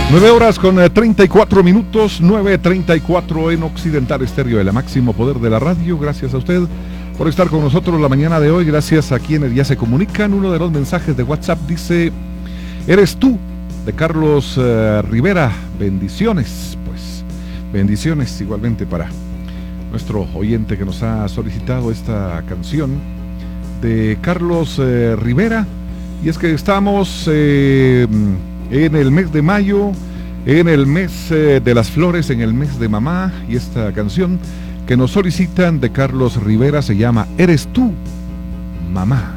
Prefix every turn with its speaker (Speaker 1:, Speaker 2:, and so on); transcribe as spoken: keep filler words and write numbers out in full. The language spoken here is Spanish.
Speaker 1: nueve horas con eh, treinta y cuatro minutos, nueve treinta y cuatro en Occidental Estéreo, el máximo poder de la radio. Gracias a usted por estar con nosotros la mañana de hoy. Gracias a quienes ya se comunican. Uno de los mensajes de WhatsApp dice: eres tú, de Carlos eh, Rivera. Bendiciones. Pues bendiciones igualmente para nuestro oyente que nos ha solicitado esta canción de Carlos eh, Rivera. Y es que estamos eh, en el mes de mayo, en el mes eh, de las flores, en el mes de mamá, y esta canción que nos solicitan de Carlos Rivera se llama Eres tú, mamá.